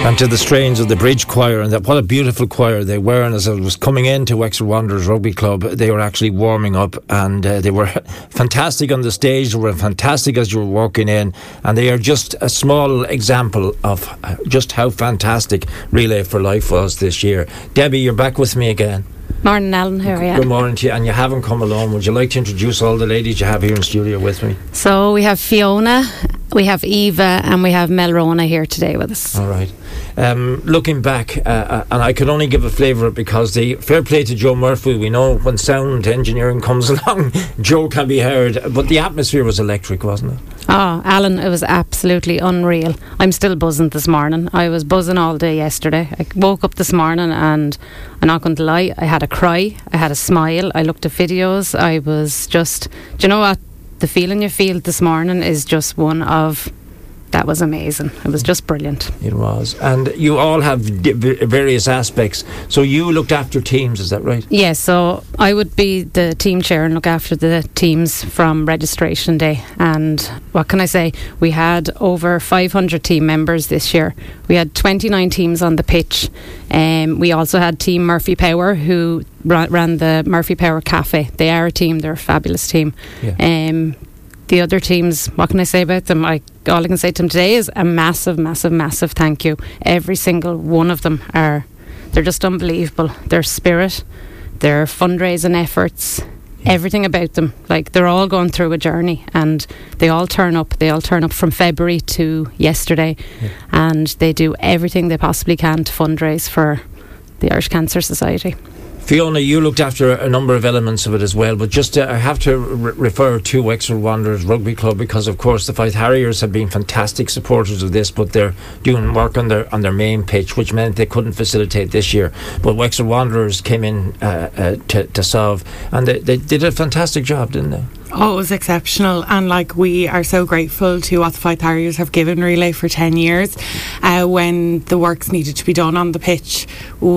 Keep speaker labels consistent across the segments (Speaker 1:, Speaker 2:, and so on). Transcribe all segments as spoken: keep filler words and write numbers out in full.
Speaker 1: And to the strains of the Bridge Choir, and that, what a beautiful choir they were. And as I was coming into Wexford Wanderers Rugby Club, they were actually warming up, and uh, they were fantastic on the stage. They were fantastic as you were walking in, and they are just a small example of just how fantastic Relay for Life was this year. Debbie, you're back with me again.
Speaker 2: Morning, Alan. Here I am.
Speaker 1: Good morning to you, and you haven't come alone. Would you like to introduce all the ladies you have here in studio with me?
Speaker 2: So we have Fiona, we have Eva, and we have Melrona here today with us.
Speaker 1: All right. Um, looking back, uh, and I can only give a flavour because the fair play to Joe Murphy. We know when sound engineering comes along, Joe can be heard, but the atmosphere was electric, wasn't it?
Speaker 2: Oh, Alan, it was absolutely unreal. I'm still buzzing this morning. I was buzzing all day yesterday. I woke up this morning and I'm not going to lie, I had a cry, I had a smile, I looked at videos, I was just, do you know what? The feeling you feel this morning is just one of, that was amazing. It was just brilliant.
Speaker 1: It was. And you all have di- various aspects. So you looked after teams, is that right?
Speaker 2: Yes, yeah, so I would be the team chair and look after the teams from registration day. And what can I say? We had over five hundred team members this year. We had twenty-nine teams on the pitch. Um, we also had Team Murphy Power, who ra- ran the Murphy Power Cafe. They are a team. They're a fabulous team. Yeah. Um, the other teams, what can I say about them? I, all I can say to them today is a massive, massive, massive thank you. Every single one of them are, they're just unbelievable. Their spirit, their fundraising efforts, yeah. everything about them. Like, they're all going through a journey, and they all turn up. They all turn up from February to yesterday, yeah. and they do everything they possibly can to fundraise for the Irish Cancer Society.
Speaker 1: Fiona, you looked after a number of elements of it as well, but just uh, I have to re- refer to Wexford Wanderers Rugby Club because, of course, the Fife Harriers have been fantastic supporters of this, but they're doing work on their on their main pitch, which meant they couldn't facilitate this year. But Wexford Wanderers came in uh, uh, to, to solve, and they, they did a fantastic job, didn't they?
Speaker 3: Oh, it was exceptional, and like, we are so grateful to what the Fife Harriers have given Relay for ten years. Uh, when the works needed to be done on the pitch,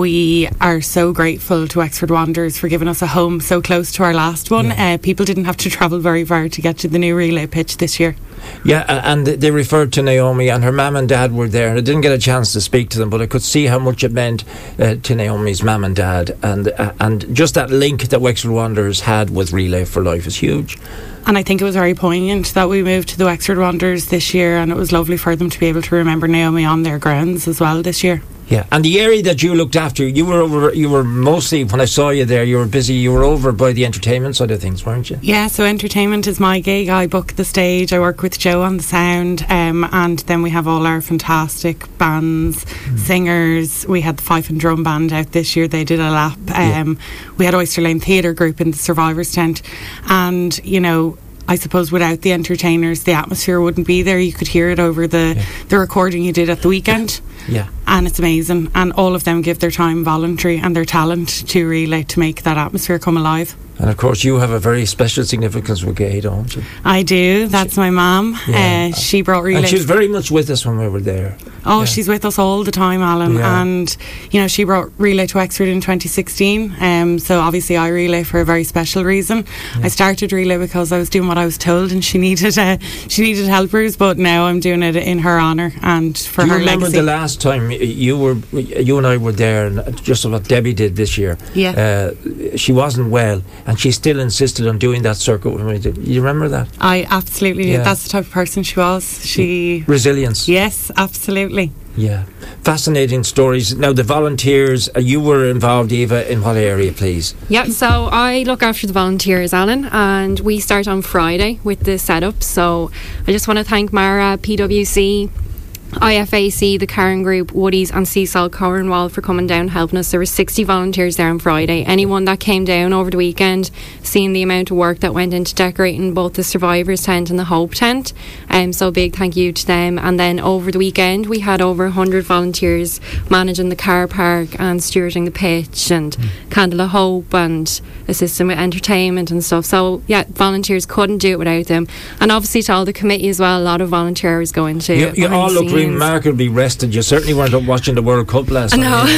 Speaker 3: we are so grateful to Wexford Wanderers for giving us a home so close to our last one. Yeah. Uh, people didn't have to travel very far to get to the new Relay pitch this year.
Speaker 1: Yeah, and they referred to Naomi, and her mum and dad were there, and I didn't get a chance to speak to them, but I could see how much it meant uh, to Naomi's mum and dad, and uh, and just that link that Wexford Wanderers had with Relay for Life is huge.
Speaker 3: And I think it was very poignant that we moved to the Wexford Wanderers this year, and it was lovely for them to be able to remember Naomi on their grounds as well this year.
Speaker 1: Yeah, and the area that you looked after, you were over. You were mostly, when I saw you there, you were busy. You were over by the entertainment side of things, weren't you?
Speaker 3: Yeah, so entertainment is my gig. I book the stage. I work with Joe on the sound, um, and then we have all our fantastic bands, mm. singers. We had the Fife and Drum Band out this year. They did a lap. Um, yeah. We had Oyster Lane Theatre Group in the Survivors tent, and you know, I suppose without the entertainers, the atmosphere wouldn't be there. You could hear it over the yeah. the recording you did at the weekend.
Speaker 1: Yeah.
Speaker 3: And it's amazing. And all of them give their time voluntary and their talent to Relay to make that atmosphere come alive.
Speaker 1: And of course you have a very special significance with Gay, don't you?
Speaker 3: I do. That's my mum. Yeah. Uh, she brought Relay.
Speaker 1: And she was very much with us when we were there.
Speaker 3: Oh,
Speaker 1: yeah.
Speaker 3: She's with us all the time, Alan. Yeah. And, you know, she brought Relay to Wexford in twenty sixteen. Um, so obviously I Relay for a very special reason. Yeah. I started Relay because I was doing what I was told, and she needed uh, she needed helpers, but now I'm doing it in her honour and for
Speaker 1: do
Speaker 3: her
Speaker 1: you remember
Speaker 3: legacy.
Speaker 1: The last time you were, you and I were there, and just what Debbie did this year.
Speaker 3: Yeah.
Speaker 1: Uh, she wasn't well, and she still insisted on doing that circuit with me. Do you remember that?
Speaker 3: I absolutely. Yeah. That's the type of person she was. She
Speaker 1: resilience.
Speaker 3: Yes, absolutely.
Speaker 1: Yeah, fascinating stories. Now, the volunteers, uh, you were involved, Eva, in what area, please?
Speaker 4: Yeah, so I look after the volunteers, Alan, and we start on Friday with the setup. So I just want to thank Mara, P W C, I F A C, the Karen Group, Woodies and Seasalt Cornwall for coming down helping us. There were sixty volunteers there on Friday. Anyone that came down over the weekend, seeing the amount of work that went into decorating both the Survivors tent and the Hope tent, um, so big thank you to them. And then over the weekend we had over one hundred volunteers managing the car park and stewarding the pitch and mm. Candle of Hope and assisting with entertainment and stuff. So yeah, volunteers couldn't do it without them. And obviously to all the committee as well, a lot of volunteers going to
Speaker 1: you, you all look remarkably rested. You certainly weren't up watching the World Cup last night.
Speaker 4: No.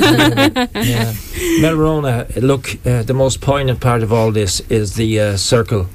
Speaker 1: Yeah. Melrona, look, uh, the most poignant part of all this is the uh, circle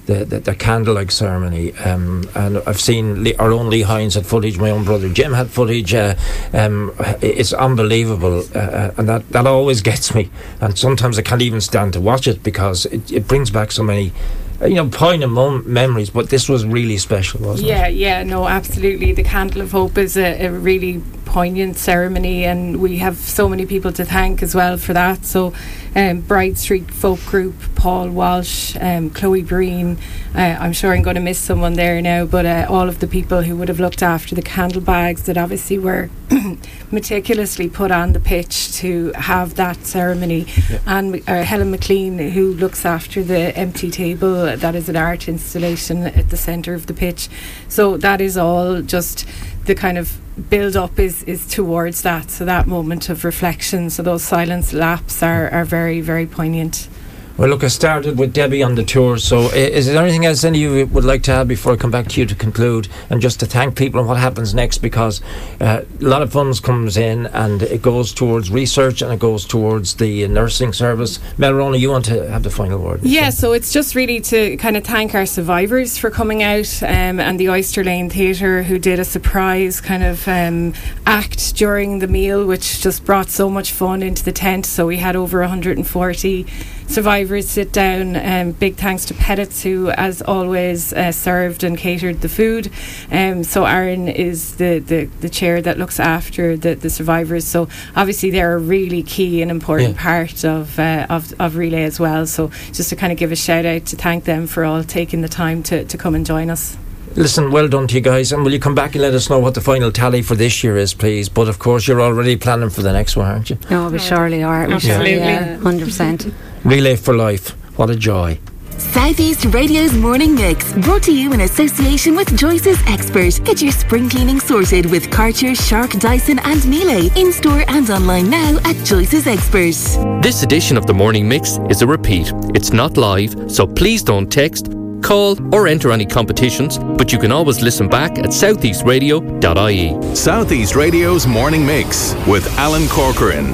Speaker 1: the, the, the candlelight ceremony. Um, and I've seen Lee, our own Lee Hines had footage. My own brother Jim had footage. Uh, um, it's unbelievable, uh, and that, that always gets me. And sometimes I can't even stand to watch it because it, it brings back so many, you know, poignant mom- memories. But this was really special, wasn't
Speaker 5: yeah,
Speaker 1: it?
Speaker 5: Yeah, yeah, no, absolutely. The Candle of Hope is a, a really poignant ceremony, and we have so many people to thank as well for that. So um, Bride Street Folk Group, Paul Walsh, um, Chloe Breen, uh, I'm sure I'm going to miss someone there now, but uh, all of the people who would have looked after the candle bags that obviously were meticulously put on the pitch to have that ceremony. Yeah. And uh, Helen McLean, who looks after the empty table, that is an art installation at the centre of the pitch. So that is all just the kind of build up is, is towards that, so that moment of reflection, so those silent laps are, are very, very poignant.
Speaker 1: Well, look, I started with Debbie on the tour, so is there anything else any of you would like to add before I come back to you to conclude, and just to thank people and what happens next, because uh, a lot of funds comes in and it goes towards research and it goes towards the nursing service. Melrona, you want to have the final word?
Speaker 5: Yeah, so it's just really to kind of thank our survivors for coming out, um, and the Oyster Lane Theatre, who did a surprise kind of um, act during the meal, which just brought so much fun into the tent. So we had over one hundred forty survivors sit down. Um, big thanks to Pettits, who as always uh, served and catered the food. Um, so Aaron is the, the, the chair that looks after the, the survivors, so obviously they're a really key and important yeah. part of, uh, of of Relay as well. So just to kind of give a shout out to thank them for all taking the time to, to come and join us.
Speaker 1: Listen, well done to you guys, and will you come back and let us know what the final tally for this year is, please? But of course you're already planning for the next one, aren't you?
Speaker 2: No, we surely are. We
Speaker 5: Absolutely,
Speaker 2: surely are, one hundred percent.
Speaker 1: Relay for life, what a joy.
Speaker 6: Southeast Radio's Morning Mix, brought to you in association with Joyce's Expert. Get your spring cleaning sorted with Karcher, Shark, Dyson and Miele. In store and online now at Joyce's Expert.
Speaker 7: This edition of the Morning Mix is a repeat. It's not live, so please don't text, call or enter any competitions, but you can always listen back at southeast radio dot I E.
Speaker 8: Southeast Radio's Morning Mix with Alan Corcoran.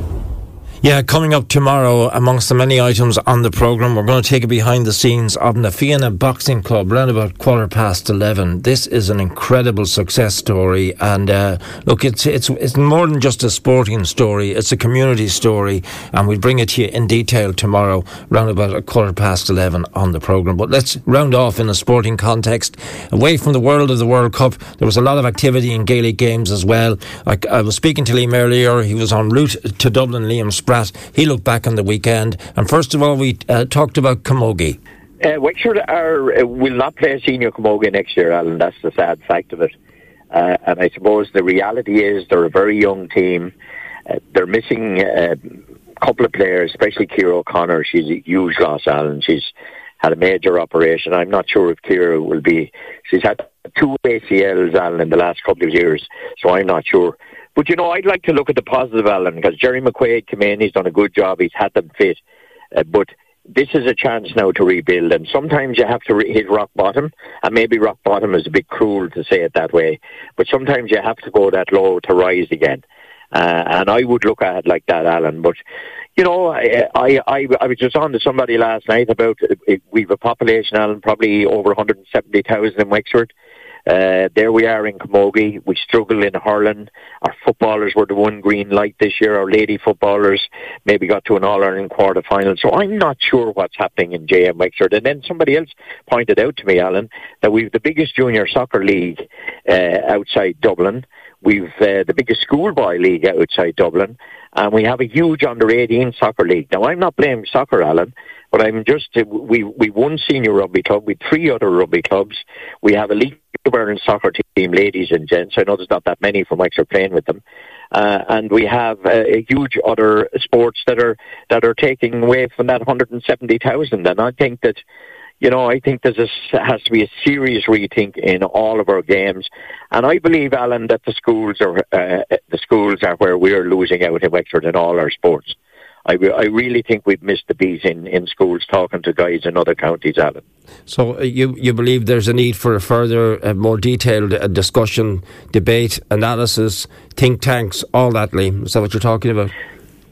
Speaker 1: Yeah, coming up tomorrow, amongst the many items on the programme, we're going to take a behind the scenes of Na Fianna Boxing Club around about quarter past eleven. This is an incredible success story, and uh, look, it's it's it's more than just a sporting story, it's a community story, and we'll bring it to you in detail tomorrow around about a quarter past eleven on the programme. But let's round off in a sporting context. Away from the world of the World Cup, there was a lot of activity in Gaelic games as well. I, I was speaking to Liam earlier, he was en route to Dublin, Liam Spratt. He looked back on the weekend, and first of all we uh, talked about Camogie.
Speaker 9: Uh, Wexford are, uh, will not play senior Camogie next year, Alan. That's the sad fact of it. Uh, and I suppose the reality is they're a very young team. Uh, they're missing uh, a couple of players, especially Ciara O'Connor. She's a huge loss, Alan. She's had a major operation. I'm not sure if Ciara will be... She's had two A C Ls, Alan, in the last couple of years, so I'm not sure. But, you know, I'd like to look at the positive, Alan, because Jerry McQuaid came in, he's done a good job, he's had them fit. Uh, but this is a chance now to rebuild, and sometimes you have to re- hit rock bottom, and maybe rock bottom is a bit cruel to say it that way, but sometimes you have to go that low to rise again. Uh, and I would look at it like that, Alan. But, you know, I I, I, I was just on to somebody last night about, uh, we've a population, Alan, probably over one hundred seventy thousand in Wexford. Uh, there we are in Camogie. We struggle in hurling. Our footballers were the one green light this year. Our lady footballers maybe got to an All-Ireland quarter-final. So I'm not sure what's happening in J M Wexford. And then somebody else pointed out to me, Alan, that we've the biggest junior soccer league uh, outside Dublin. We've uh, the biggest schoolboy league outside Dublin. And we have a huge under eighteen soccer league. Now, I'm not blaming soccer, Alan, but I'm just, uh, we we won senior rugby club with three other rugby clubs. We have a league of Ireland soccer team, ladies and gents. I know there's not that many from Wexford playing with them. Uh, and we have uh, a huge other sports that are that are taking away from that one hundred seventy thousand. And I think that, you know, I think there has to be a serious rethink in all of our games. And I believe, Alan, that the schools are uh, the schools are where we're losing out in Wexford in all our sports. I, I really think we've missed the beat in, in schools talking to guys in other counties, Alan.
Speaker 1: So uh, you you believe there's a need for a further, uh, more detailed uh, discussion, debate, analysis, think tanks, all that, Liam? Is that what you're talking about?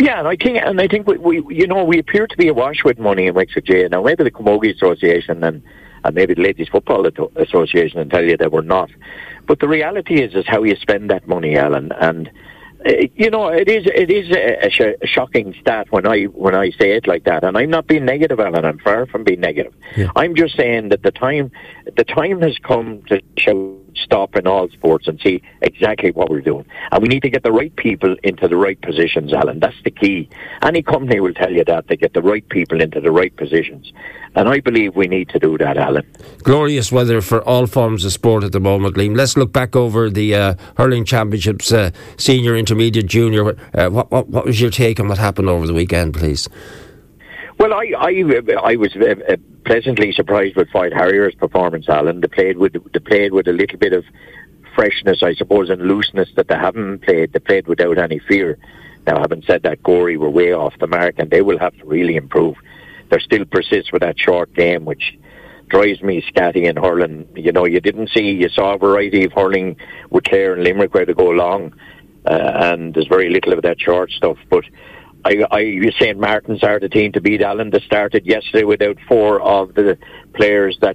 Speaker 9: Yeah, and I think, and I think we, we, you know, we appear to be awash with money in Wexford J. Now, maybe the Camogie Association and, and maybe the Ladies Football Association will tell you that we're not. But the reality is, is how you spend that money, Alan. And uh, you know, it is, it is a, a, sh- a shocking stat when I when I say it like that. And I'm not being negative, Alan. I'm far from being negative. Yeah. I'm just saying that the time, the time has come to show. Stop in all sports and see exactly what we're doing. And we need to get the right people into the right positions, Alan. That's the key. Any company will tell you that, they get the right people into the right positions. And I believe we need to do that, Alan.
Speaker 1: Glorious weather for all forms of sport at the moment, Liam. Let's look back over the uh, hurling championships, uh, senior, intermediate, junior. Uh, what, what, what was your take on what happened over the weekend, please?
Speaker 9: Well, I I, I was uh, pleasantly surprised with Fight Harriers' performance, Alan. They played with they played with a little bit of freshness, I suppose, and looseness that they haven't played. They played without any fear. Now, having said that, Gorey were way off the mark, and they will have to really improve. They still persist with that short game, which drives me scatty in hurling. You know, you didn't see, you saw a variety of hurling with Clare and Limerick where they go long, uh, and there's very little of that short stuff, but I, I Saint Martin's are the team to beat, Alan. They started yesterday without four of the players that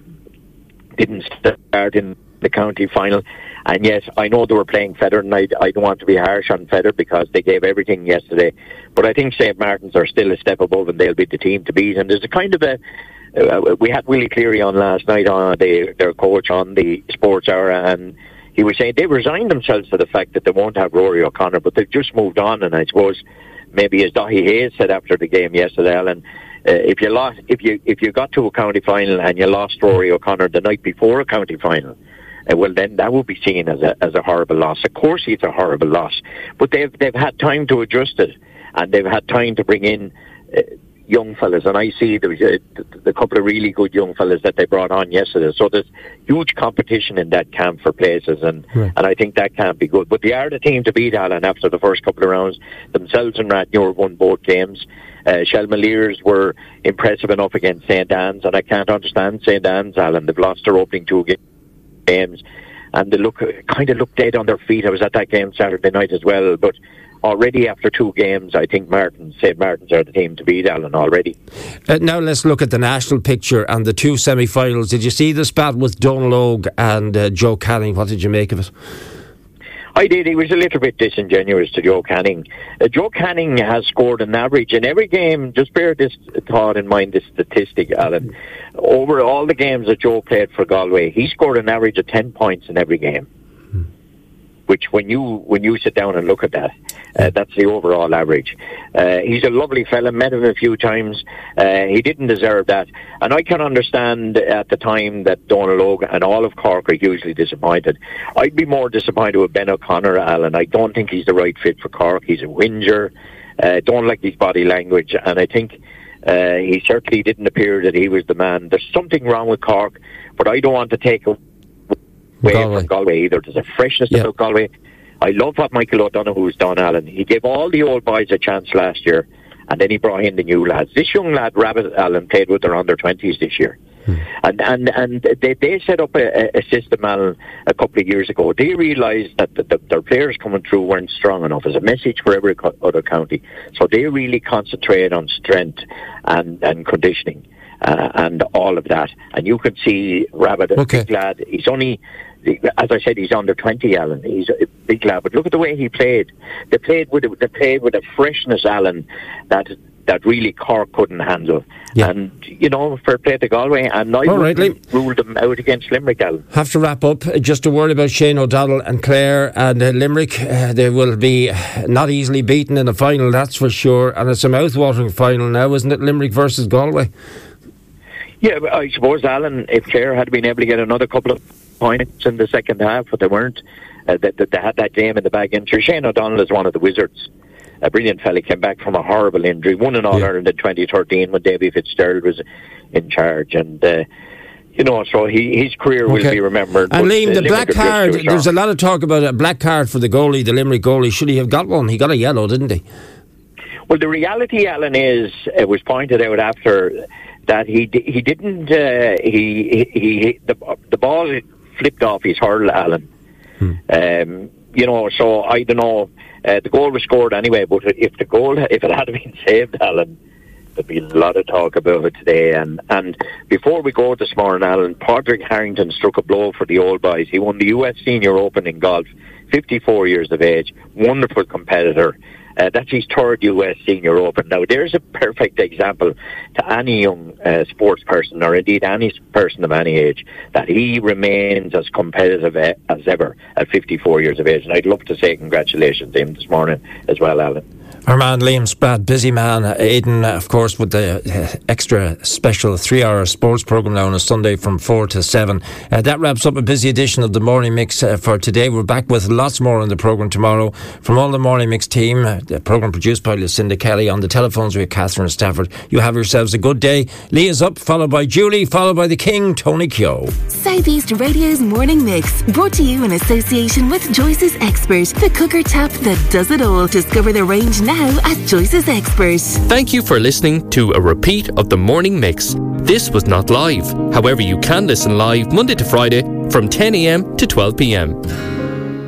Speaker 9: didn't start in the county final. And yes, I know they were playing Feather, and I, I don't want to be harsh on Feather because they gave everything yesterday. But I think Saint Martin's are still a step above, and they'll be the team to beat. And there's a kind of a... Uh, we had Willie Cleary on last night, on the, their coach on the Sports Hour, and he was saying they resigned themselves to the fact that they won't have Rory O'Connor, but they've just moved on. And I suppose... maybe as Dahi Hayes said after the game yesterday, Alan, uh, if you lost, if you if you got to a county final and you lost Rory O'Connor the night before a county final, uh, well then that would be seen as a as a horrible loss. Of course, it's a horrible loss, but they've they've had time to adjust it, and they've had time to bring in uh, young fellas. And I see there was a, the couple of really good young fellas that they brought on yesterday. So there's huge competition in that camp for places, and, right. and I think that can't be good. But they are the team to beat, Alan, after the first couple of rounds. Themselves and Rathnure won both games. Uh, Shelmaliers were impressive enough against Saint Anne's, and I can't understand Saint Anne's, Alan. They've lost their opening two games, and they look kind of look dead on their feet. I was at that game Saturday night as well, but already after two games, I think Martin, Saint Martin's are the team to beat, Alan, already.
Speaker 1: Uh, now let's look at the national picture and the two semi-finals. Did you see the spat with Donal Óg and uh, Joe Canning? What did you make of it?
Speaker 9: I did. He was a little bit disingenuous to Joe Canning. Uh, Joe Canning has scored an average in every game. Just bear this thought in mind, this statistic, Alan. Over all the games that Joe played for Galway, he scored an average of ten points in every game. Hmm. Which, when you when you sit down and look at that, uh, that's the overall average. Uh, he's a lovely fella. Met him a few times. Uh, he didn't deserve that, and I can understand at the time that Donal Óg and all of Cork are hugely disappointed. I'd be more disappointed with Ben O'Connor, Alan. I don't think he's the right fit for Cork. He's a whinger. Uh, don't like his body language, and I think uh, he certainly didn't appear that he was the man. There's something wrong with Cork, but I don't want to take away Galway. from Galway either. There's a freshness yep. about Galway. I love what Michael O'Donoghu's done, Alan. He gave all the old boys a chance last year, and then he brought in the new lads. This young lad, Rabbit, Alan, played with their under twenties this year. Hmm. And and and they, they set up a, a system, Alan, a couple of years ago. They realised that the, the, their players coming through weren't strong enough as a message for every co- other county. So they really concentrated on strength and, and conditioning uh, and all of that. And you could see Rabbit, a okay. big lad. He's only... As I said, he's under twenty, Alan. He's a big lad, but look at the way he played. They played with a, they played with a freshness, Alan, that that really Cork couldn't handle. Yeah. And you know, fair play to Galway, and I
Speaker 1: right,
Speaker 9: ruled them out against Limerick, Alan.
Speaker 1: Have to wrap up. Just a word about Shane O'Donnell and Clare and uh, Limerick. Uh, they will be not easily beaten in the final, that's for sure. And it's a mouth-watering final now, isn't it? Limerick versus Galway.
Speaker 9: Yeah, I suppose, Alan, if Clare had been able to get another couple of points in the second half, but they weren't. Uh, they, they had that game in the bag. And Shane O'Donnell is one of the wizards. A brilliant fella, came back from a horrible injury, won an All-Ireland yeah. in twenty thirteen when Davy Fitzgerald was in charge. And, uh, you know, so he, his career okay. will be remembered.
Speaker 1: And Liam, the black card, there's a lot of talk about a black card for the goalie, the Limerick goalie. Should he have got one? He got a yellow, didn't he?
Speaker 9: Well, the reality, Alan, is, it was pointed out after that he he didn't, uh, he, he, he the, the ball flipped off his hurl, Alan. Hmm. Um, you know, so I don't know. Uh, the goal was scored anyway, but if the goal, if it had been saved, Alan, there'd be a lot of talk about it today. And, and before we go this morning, Alan, Padraig Harrington struck a blow for the old boys. He won the U S Senior Open in golf, fifty-four years of age, wonderful competitor. Uh, that's his third U S Senior Open. Now, there's a perfect example to any young uh, sports person, or indeed any person of any age, that he remains as competitive a- as ever at fifty-four years of age. And I'd love to say congratulations to him this morning as well, Alan.
Speaker 1: Our man Liam Spratt, busy man. uh, Aidan, uh, of course, with the uh, extra special three-hour sports programme now on a Sunday from four to seven. Uh, that wraps up a busy edition of the Morning Mix uh, for today. We're back with lots more on the programme tomorrow. From all the Morning Mix team, uh, the programme produced by Lucinda Kelly. On the telephones we have Catherine Stafford. You have yourselves a good day. Lee is up, followed by Julie, followed by the King, Tony Keogh.
Speaker 6: Southeast Radio's Morning Mix, brought to you in association with Joyce's Expert, the cooker tap that does it all. Discover the range now at Joyce's Expert.
Speaker 7: Thank you for listening to a repeat of the Morning Mix. This was not live. However, you can listen live Monday to Friday from ten a m to twelve p m.